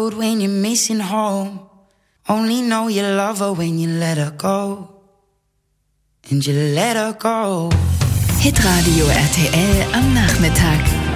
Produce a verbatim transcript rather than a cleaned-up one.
road when you're missing home. Only know you love her when you let her go. And you let her go. Hitradio R T L am Nachmittag.